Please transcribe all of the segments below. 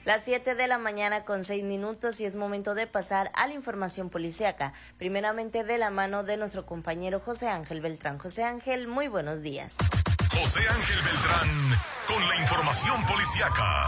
Las 7 de la mañana con 6 minutos y es momento de pasar a la información policíaca, primeramente de la mano de nuestro compañero José Ángel Beltrán. José Ángel, muy buenos días. José Ángel Beltrán con la información policíaca.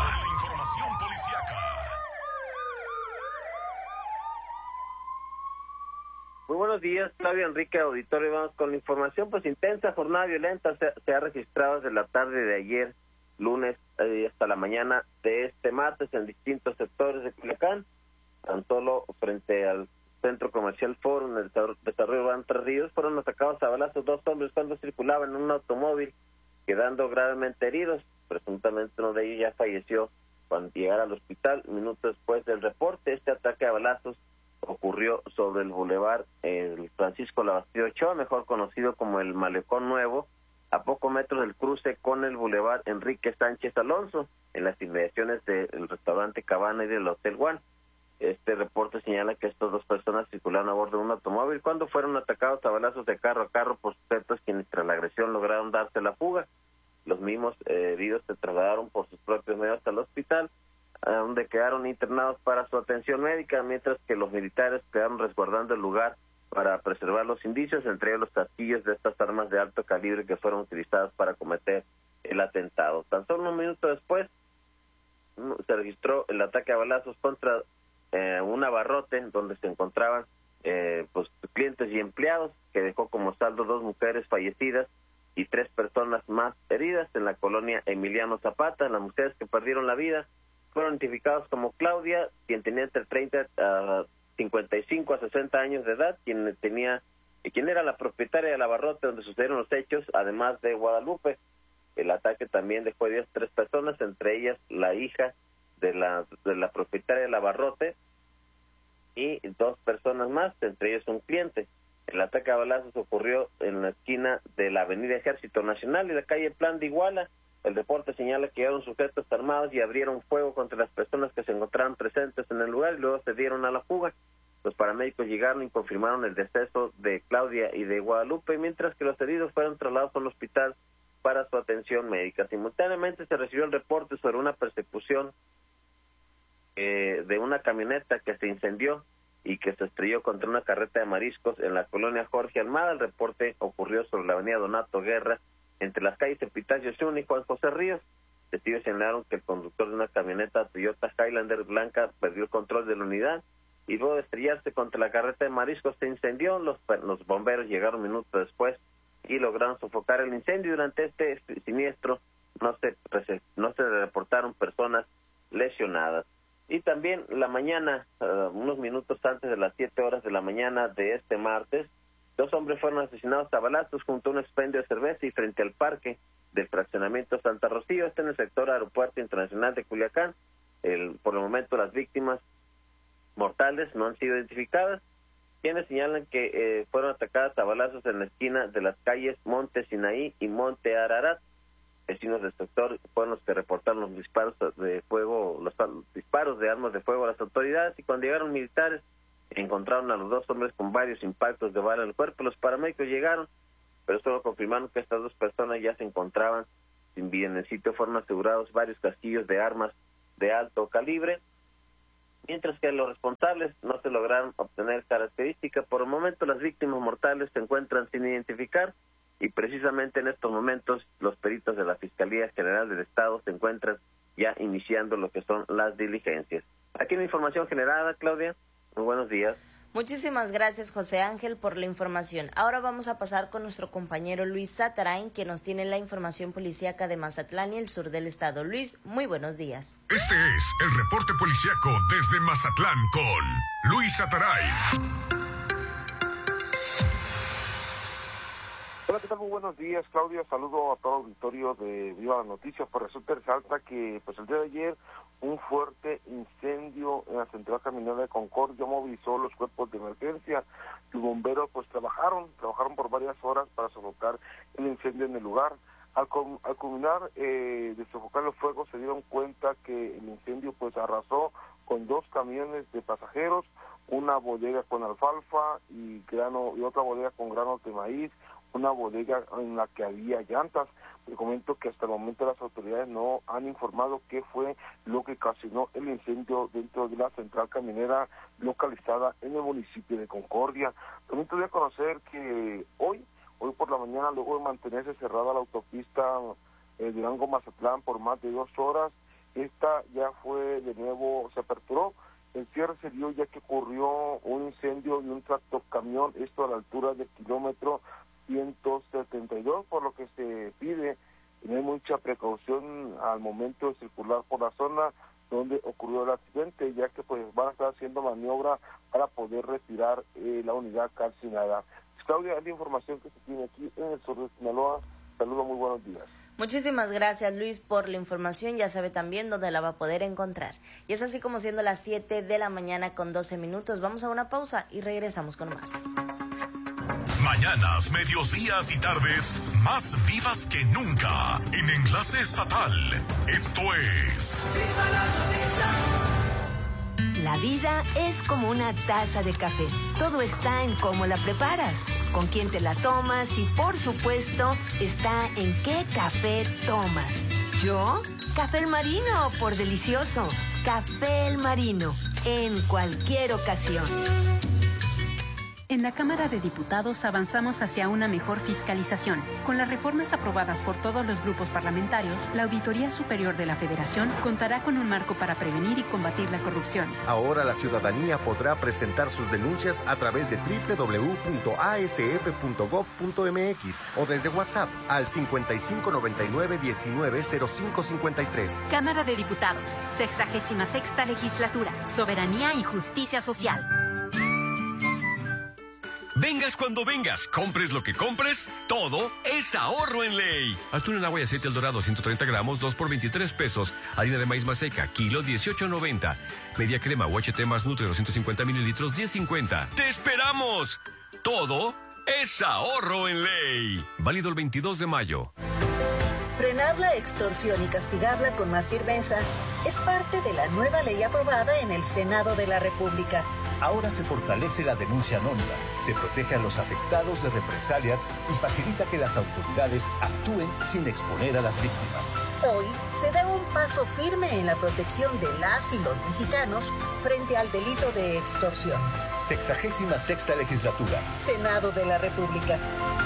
Muy buenos días, Claudia, Enrique, auditorio. Vamos con la información. Pues intensa jornada violenta se ha registrado desde la tarde de ayer, lunes, hasta la mañana de este martes en distintos sectores de Culiacán, tan solo frente al Centro Comercial Foro, en el desarrollo urbano Tres Ríos, fueron atacados a balazos 2 hombres cuando circulaban en un automóvil, quedando gravemente heridos. Presuntamente uno de ellos ya falleció cuando llegara al hospital. Minutos después del reporte, este ataque a balazos ocurrió sobre el bulevar el Francisco Labastida Ochoa, mejor conocido como el Malecón Nuevo, a pocos metros del cruce con el bulevar Enrique Sánchez Alonso, en las inmediaciones del restaurante Cabana y del Hotel One. Este reporte señala que estas 2 personas circularon a bordo de un automóvil cuando fueron atacados a balazos de carro a carro por sujetos quienes tras la agresión lograron darse la fuga. Los mismos heridos se trasladaron por sus propios medios al hospital, donde quedaron internados para su atención médica, mientras que los militares quedaron resguardando el lugar para preservar los indicios, entre ellos los casquillos de estas armas de alto calibre que fueron utilizadas para cometer el atentado. Tan solo un minuto después se registró el ataque a balazos contra un abarrote donde se encontraban pues clientes y empleados, que dejó como saldo 2 mujeres fallecidas y 3 personas más heridas en la colonia Emiliano Zapata. Las mujeres que perdieron la vida fueron identificados como Claudia, quien tenía entre 30 a 55 a 60 años de edad, quien era la propietaria del abarrote donde sucedieron los hechos, además de Guadalupe. El ataque también dejó heridas 3 personas, entre ellas la hija de la propietaria del abarrote y 2 personas más, entre ellos un cliente. El ataque a balazos ocurrió en la esquina de la avenida Ejército Nacional y la calle Plan de Iguala. El reporte señala que llegaron sujetos armados y abrieron fuego contra las personas que se encontraban presentes en el lugar y luego se dieron a la fuga. Los paramédicos llegaron y confirmaron el deceso de Claudia y de Guadalupe, mientras que los heridos fueron trasladados al hospital para su atención médica. Simultáneamente se recibió el reporte sobre una persecución de una camioneta que se incendió y que se estrelló contra una carreta de mariscos en la colonia Jorge Almada. El reporte ocurrió sobre la avenida Donato Guerra, entre las calles Epitacio Zuna y Juan José Ríos. Testigos señalaron que el conductor de una camioneta Toyota Highlander blanca perdió el control de la unidad y luego de estrellarse contra la carreta de mariscos se incendió. Los bomberos llegaron minutos después y lograron sofocar el incendio. Durante este siniestro no se reportaron personas lesionadas. Y también la mañana, unos minutos antes de las 7 horas de la mañana de este martes, 2 hombres fueron asesinados a balazos junto a un expendio de cerveza y frente al parque del fraccionamiento Santa Rocío, en el sector Aeropuerto Internacional de Culiacán. Por el momento las víctimas mortales no han sido identificadas, quienes señalan que fueron atacadas a balazos en la esquina de las calles Monte Sinaí y Monte Ararat. Vecinos del sector fueron los que reportaron los disparos de fuego, los disparos de armas de fuego a las autoridades, y cuando llegaron militares encontraron a los 2 hombres con varios impactos de bala en el cuerpo. Los paramédicos llegaron, pero solo confirmaron que estas 2 personas ya se encontraban sin vida. En el sitio fueron asegurados varios casquillos de armas de alto calibre, mientras que los responsables no se lograron obtener características. Por el momento las víctimas mortales se encuentran sin identificar y precisamente en estos momentos los peritos de la Fiscalía General del Estado se encuentran ya iniciando lo que son las diligencias. Aquí la información generada, Claudia. Muy buenos días. Muchísimas gracias, José Ángel, por la información. Ahora vamos a pasar con nuestro compañero Luis Satarain, que nos tiene la información policíaca de Mazatlán y el sur del estado. Luis, muy buenos días. Este es el reporte policíaco desde Mazatlán con Luis Satarain. Hola, ¿qué tal? Muy buenos días, Claudia. Saludo a todo el auditorio de Viva las Noticias. Pues resulta y resalta que el día de ayer un fuerte incendio en la central camionera de Concordia movilizó los cuerpos de emergencia. Los bomberos trabajaron por varias horas para sofocar el incendio en el lugar. Al culminar de sofocar los fuegos se dieron cuenta que el incendio arrasó con 2 camiones de pasajeros, una bodega con alfalfa y otra bodega con granos de maíz, una bodega en la que había llantas. Te comento que hasta el momento las autoridades no han informado qué fue lo que ocasionó el incendio dentro de la central camionera localizada en el municipio de Concordia. También te voy a conocer que hoy por la mañana, luego de mantenerse cerrada la autopista Durango-Mazatlán por más de 2 horas, esta ya fue de nuevo, se aperturó. El cierre se dio ya que ocurrió un incendio de un tractocamión, esto a la altura del kilómetro 172, por lo que se pide tener mucha precaución al momento de circular por la zona donde ocurrió el accidente, ya que pues van a estar haciendo maniobra para poder retirar la unidad calcinada. Claudia, es la información que se tiene aquí en el sur de Sinaloa. Saludos, muy buenos días. Muchísimas gracias, Luis, por la información. Ya sabe también dónde la va a poder encontrar. Y es así como siendo las 7 de la mañana con 12 minutos. Vamos a una pausa y regresamos con más. Mañanas, mediodías y tardes más vivas que nunca en Enlace Estatal. Esto es ¡Viva las noticias! La vida es como una taza de café. Todo está en cómo la preparas, con quién te la tomas y, por supuesto, está en qué café tomas. ¿Yo? Café El Marino, por delicioso. Café El Marino, en cualquier ocasión. En la Cámara de Diputados avanzamos hacia una mejor fiscalización. Con las reformas aprobadas por todos los grupos parlamentarios, la Auditoría Superior de la Federación contará con un marco para prevenir y combatir la corrupción. Ahora la ciudadanía podrá presentar sus denuncias a través de www.asf.gov.mx o desde WhatsApp al 5599-190553. Cámara de Diputados, 66ª Legislatura, Soberanía y Justicia Social. Vengas cuando vengas, compres lo que compres, todo es ahorro en ley. Atún en agua y aceite El Dorado, 130 gramos, 2 por 23 pesos. Harina de maíz maseca, kilo, 18.90. Media crema UHT más Nutre, 250 mililitros, 10.50. ¡Te esperamos! Todo es ahorro en ley. Válido el 22 de mayo. Frenar la extorsión y castigarla con más firmeza es parte de la nueva ley aprobada en el Senado de la República. Ahora se fortalece la denuncia anónima, se protege a los afectados de represalias y facilita que las autoridades actúen sin exponer a las víctimas. Hoy se da un paso firme en la protección de las y los mexicanos frente al delito de extorsión. 66ª Legislatura. Senado de la República.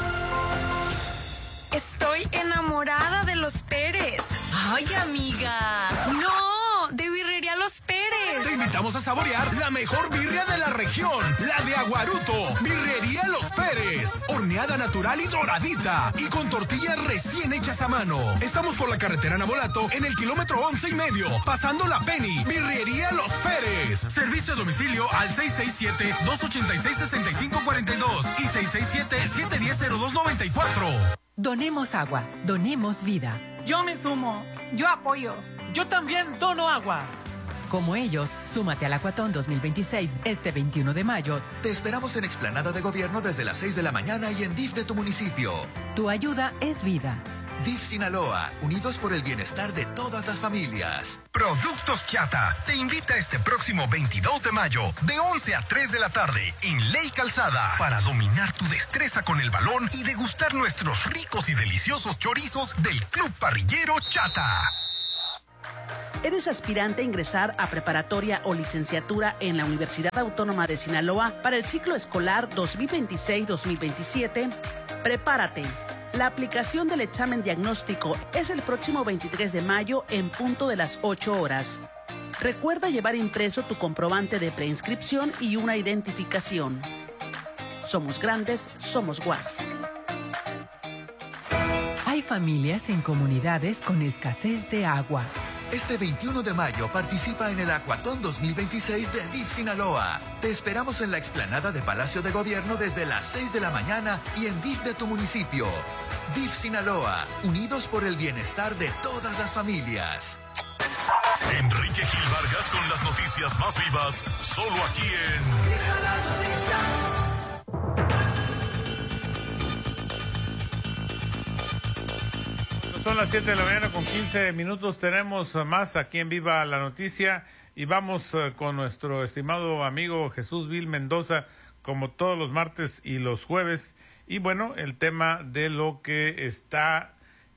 Estoy enamorada de los Pérez. ¡Ay, amiga! ¡No! ¡De Birrería Los Pérez! Te invitamos a saborear la mejor birria de la región, la de Aguaruto. Birrería Los Pérez. Horneada natural y doradita. Y con tortillas recién hechas a mano. Estamos por la carretera Navolato en el kilómetro 11.5, pasando la Penny. Birrería Los Pérez. Servicio a domicilio al 667-286-6542 y 667-710-0294. Donemos agua, donemos vida. Yo me sumo, yo apoyo. Yo también dono agua. Como ellos, súmate al Acuatón 2026 este 21 de mayo. Te esperamos en Explanada de Gobierno desde las 6 de la mañana y en DIF de tu municipio. Tu ayuda es vida. DIF Sinaloa, unidos por el bienestar de todas las familias. Productos Chata te invita este próximo 22 de mayo de 11 a 3 de la tarde en Ley Calzada para dominar tu destreza con el balón y degustar nuestros ricos y deliciosos chorizos del Club Parrillero Chata. ¿Eres aspirante a ingresar a preparatoria o licenciatura en la Universidad Autónoma de Sinaloa para el ciclo escolar 2026-2027? Prepárate. La aplicación del examen diagnóstico es el próximo 23 de mayo en punto de las 8 horas. Recuerda llevar impreso tu comprobante de preinscripción y una identificación. Somos grandes, somos UAS. Hay familias en comunidades con escasez de agua. Este 21 de mayo participa en el Acuatón 2026 de DIF Sinaloa. Te esperamos en la explanada de Palacio de Gobierno desde las 6 de la mañana y en DIF de tu municipio. DIF Sinaloa, unidos por el bienestar de todas las familias. Enrique Gil Vargas con las noticias más vivas, solo aquí en ¡Viva las Noticias! Son las 7 de la mañana con 15 minutos. Tenemos más aquí en Viva la Noticia y vamos con nuestro estimado amigo Jesús Vil Mendoza, como todos los martes y los jueves. Y bueno, el tema de lo que está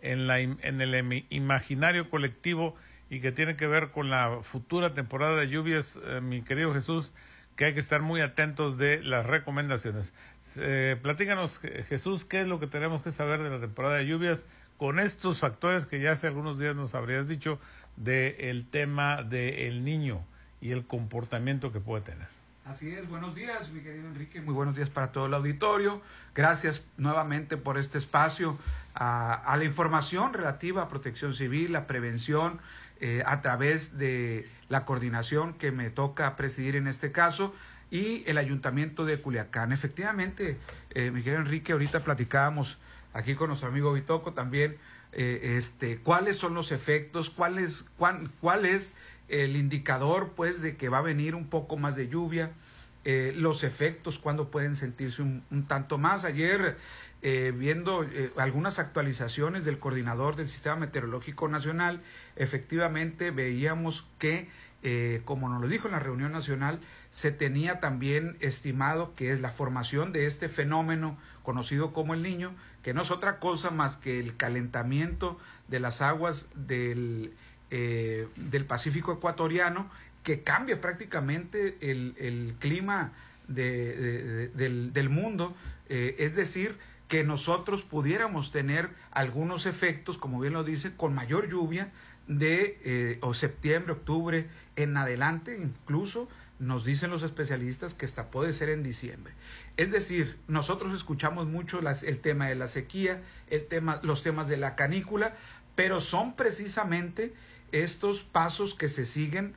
en el imaginario colectivo y que tiene que ver con la futura temporada de lluvias, mi querido Jesús, que hay que estar muy atentos de las recomendaciones. Platícanos, Jesús, ¿qué es lo que tenemos que saber de la temporada de lluvias con estos factores que ya hace algunos días nos habrías dicho del tema del niño y el comportamiento que puede tener? Así es, buenos días, mi querido Enrique, muy buenos días para todo el auditorio. Gracias nuevamente por este espacio a la información relativa a protección civil, a prevención, a través de la coordinación que me toca presidir en este caso y el Ayuntamiento de Culiacán. Efectivamente, mi querido Enrique, ahorita platicábamos aquí con nuestro amigo Bitoco también, cuáles son los efectos, cuál es el indicador pues de que va a venir un poco más de lluvia, los efectos, cuándo pueden sentirse un tanto más. Ayer viendo algunas actualizaciones del coordinador del Sistema Meteorológico Nacional, efectivamente veíamos que, como nos lo dijo en la reunión nacional, se tenía también estimado que es la formación de este fenómeno conocido como el Niño, que no es otra cosa más que el calentamiento de las aguas del Pacífico ecuatoriano, que cambia prácticamente el clima del mundo, es decir, que nosotros pudiéramos tener algunos efectos, como bien lo dice, con mayor lluvia o septiembre, octubre en adelante, incluso nos dicen los especialistas que hasta puede ser en diciembre. Es decir, nosotros escuchamos mucho el tema de la sequía, los temas de la canícula, pero son precisamente estos pasos que se siguen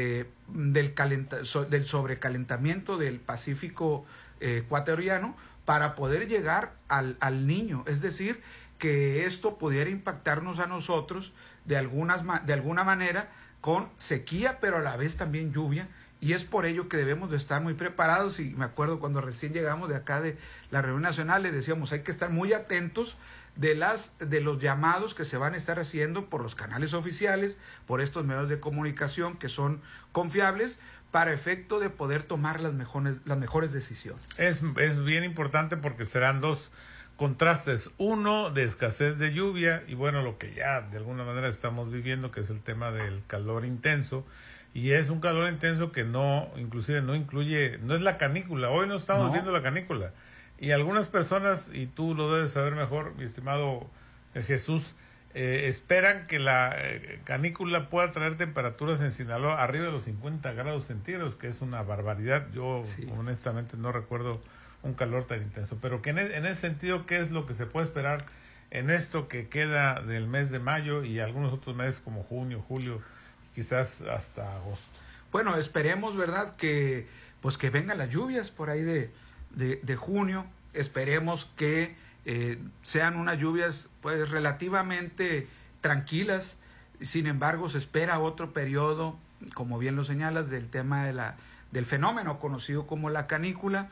del sobrecalentamiento del Pacífico ecuatoriano para poder llegar al Niño. Es decir, que esto pudiera impactarnos a nosotros de alguna manera con sequía, pero a la vez también lluvia. Y es por ello que debemos de estar muy preparados. Y me acuerdo cuando recién llegamos de acá de la reunión nacional, le decíamos, hay que estar muy atentos de los llamados que se van a estar haciendo por los canales oficiales, por estos medios de comunicación que son confiables, para efecto de poder tomar las mejores decisiones. Es bien importante porque serán dos contrastes, uno de escasez de lluvia y bueno, lo que ya de alguna manera estamos viviendo, que es el tema del calor intenso, y es un calor intenso que no es la canícula. Hoy no estamos viendo la canícula. Y algunas personas, y tú lo debes saber mejor, mi estimado Jesús, esperan que la canícula pueda traer temperaturas en Sinaloa arriba de los 50 grados centígrados, que es una barbaridad. Yo honestamente no recuerdo un calor tan intenso. Pero que en ese sentido, ¿qué es lo que se puede esperar en esto que queda del mes de mayo y algunos otros meses como junio, julio, quizás hasta agosto? Bueno, esperemos, ¿verdad?, que vengan las lluvias por ahí de junio. Esperemos que sean unas lluvias pues relativamente tranquilas. Sin embargo, se espera otro periodo, como bien lo señalas, del tema del fenómeno conocido como la canícula.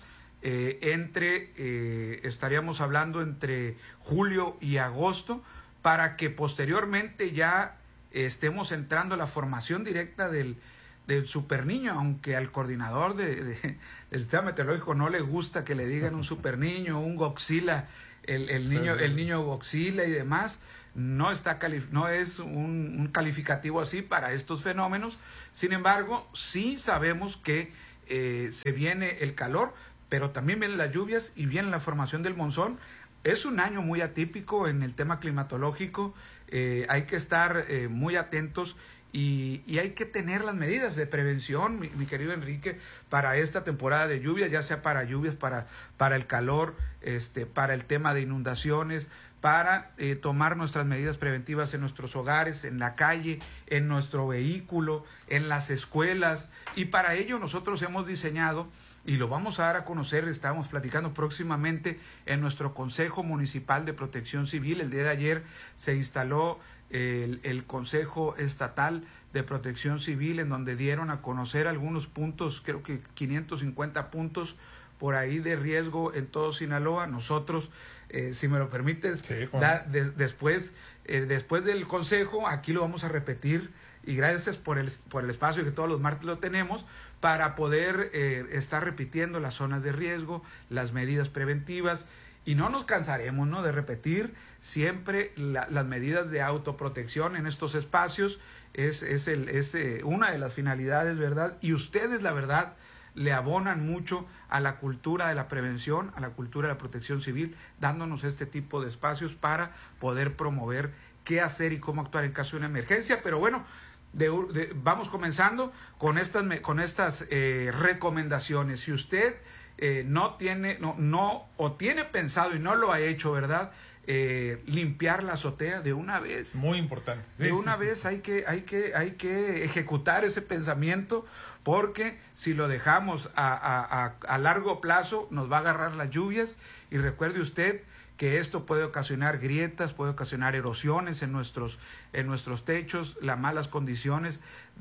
Estaríamos hablando entre julio y agosto, para que posteriormente ya estemos entrando a la formación directa del super niño, aunque al coordinador del sistema meteorológico no le gusta que le digan un super niño, un Godzilla, el niño Godzilla y demás. No es un calificativo así para estos fenómenos. Sin embargo, sí sabemos que se viene el calor, pero también vienen las lluvias y viene la formación del monzón. Es un año muy atípico en el tema climatológico. Hay que estar muy atentos y hay que tener las medidas de prevención, mi querido Enrique, para esta temporada de lluvia, ya sea para lluvias, para el calor, para el tema de inundaciones, para tomar nuestras medidas preventivas en nuestros hogares, en la calle, en nuestro vehículo, en las escuelas. Y para ello nosotros hemos diseñado, y lo vamos a dar a conocer, estamos platicando próximamente en nuestro Consejo Municipal de Protección Civil. El día de ayer se instaló el Consejo Estatal de Protección Civil, en donde dieron a conocer algunos puntos, creo que 550 puntos por ahí de riesgo en todo Sinaloa. Nosotros, si me lo permites, después del consejo, aquí lo vamos a repetir, y gracias por el espacio que todos los martes lo tenemos, para poder estar repitiendo las zonas de riesgo, las medidas preventivas, Y no nos cansaremos, ¿no?, de repetir siempre las medidas de autoprotección en estos espacios. Es una de las finalidades, ¿verdad? Y ustedes, la verdad, le abonan mucho a la cultura de la prevención, a la cultura de la protección civil, dándonos este tipo de espacios para poder promover qué hacer y cómo actuar en caso de una emergencia. Pero bueno, vamos comenzando con estas recomendaciones. Si usted no tiene pensado y no lo ha hecho, ¿verdad?, limpiar la azotea de una vez. Muy importante. Sí, de una vez. Hay que ejecutar ese pensamiento, porque si lo dejamos a largo plazo nos va a agarrar las lluvias. Y recuerde usted que esto puede ocasionar grietas, puede ocasionar erosiones en nuestros techos. Las malas condiciones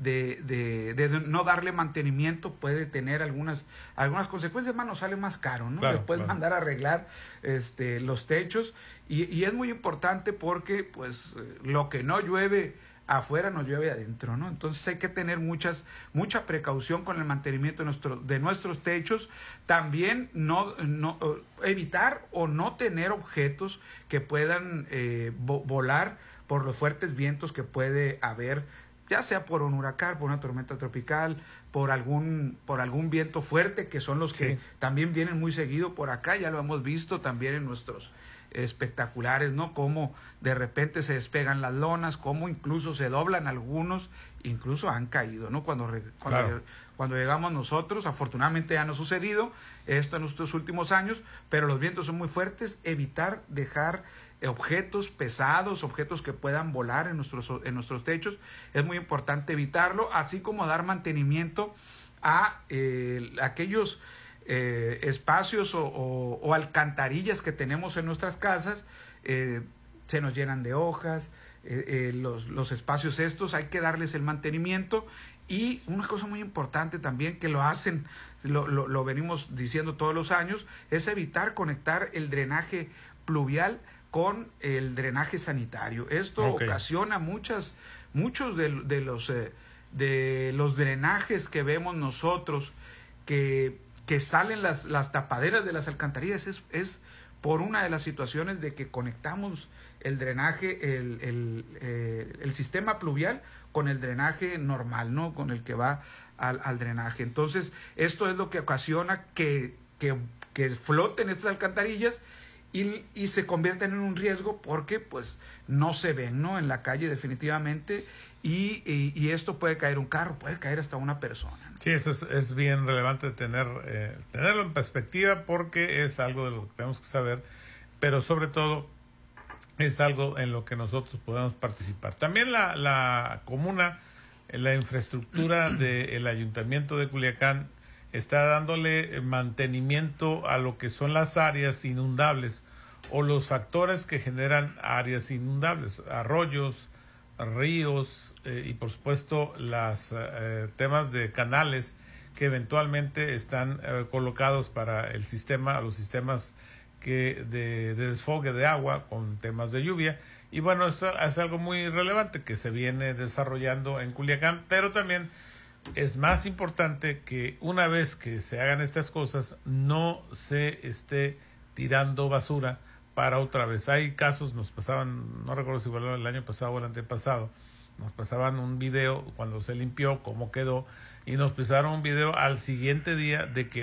de no darle mantenimiento puede tener algunas consecuencias. Más nos sale más caro, ¿no? Claro, Después claro. mandar a arreglar los techos, y es muy importante porque pues lo que no llueve afuera no llueve adentro, ¿no? Entonces hay que tener mucha precaución con el mantenimiento de nuestros techos. También no evitar o no tener objetos que puedan volar por los fuertes vientos que puede haber, ya sea por un huracán, por una tormenta tropical, por algún viento fuerte, que son los que también vienen muy seguido por acá. Ya lo hemos visto también en nuestros espectaculares, ¿no? Cómo de repente se despegan las lonas, cómo incluso se doblan algunos, incluso han caído, ¿no? Cuando llegamos nosotros, afortunadamente ya no ha sucedido esto en estos últimos años, pero los vientos son muy fuertes. Evitar dejar objetos pesados, objetos que puedan volar en nuestros techos, es muy importante evitarlo, así como dar mantenimiento a aquellos espacios o alcantarillas que tenemos en nuestras casas. Se nos llenan de hojas, los espacios estos hay que darles el mantenimiento. Y una cosa muy importante también, que lo venimos diciendo todos los años, es evitar conectar el drenaje pluvial con el drenaje sanitario. Esto ocasiona muchos de los drenajes que vemos nosotros, que salen las tapaderas de las alcantarillas, es por una de las situaciones de que conectamos el drenaje, el sistema pluvial con el drenaje normal, ¿no?, con el que va al drenaje. Entonces, esto es lo que ocasiona que floten estas alcantarillas y se convierten en un riesgo, porque pues no se ven, ¿no?, en la calle definitivamente, y esto puede caer un carro, puede caer hasta una persona, ¿no? Sí, eso es bien relevante tenerlo en perspectiva, porque es algo de lo que tenemos que saber, pero sobre todo es algo en lo que nosotros podemos participar. También la comuna, la infraestructura del Ayuntamiento de Culiacán está dándole mantenimiento a lo que son las áreas inundables o los factores que generan áreas inundables, arroyos, ríos, y por supuesto los temas de canales que eventualmente están colocados para los sistemas de desfogue de agua con temas de lluvia. Y bueno, eso es algo muy relevante que se viene desarrollando en Culiacán, pero también es más importante que una vez que se hagan estas cosas no se esté tirando basura para otra vez. Hay casos, nos pasaban, no recuerdo si fue el año pasado o el antepasado, nos pasaban un video cuando se limpió, cómo quedó, y nos pasaron un video al siguiente día de que